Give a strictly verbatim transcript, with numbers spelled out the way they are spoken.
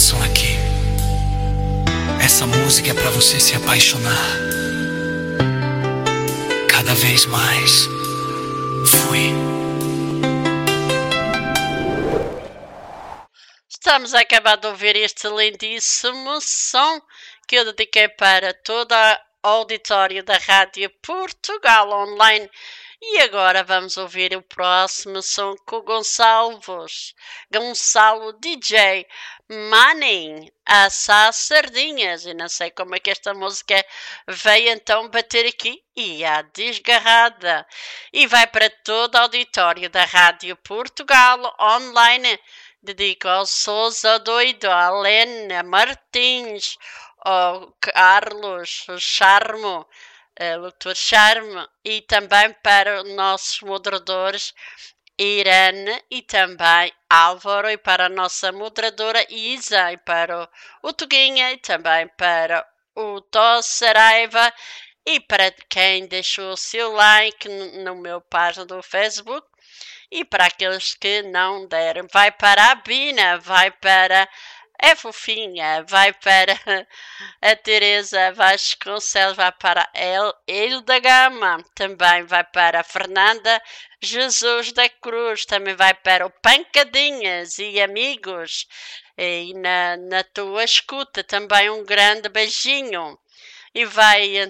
coração aqui. Essa música é pra você se apaixonar cada vez mais. Fui. Estamos a acabar de ouvir este lindíssimo som que eu dediquei para toda a auditório da Rádio Portugal Online. E agora vamos ouvir o próximo som com o Gonçalves. Gonçalo D J Manning, assar sardinhas. E não sei como é que esta música veio então bater aqui. E a desgarrada. E vai para todo o auditório da Rádio Portugal Online. Dedico ao Sousa Doido, a Helena Martins, ao Carlos Charmo, Uh, doutor Charme, e também para os nossos moderadores Irene e também Álvaro, e para a nossa moderadora Isa, e para o, o Tuguinha, e também para o Tó Saraiva, e para quem deixou o seu like no, no meu página do Facebook, e para aqueles que não deram. Vai para a Bina, vai para... É fofinha, vai para a Teresa Vasconcelos, vai para El, El da Gama, também vai para a Fernanda Jesus da Cruz, também vai para o Pancadinhas e amigos, e na, na tua escuta também um grande beijinho, e vai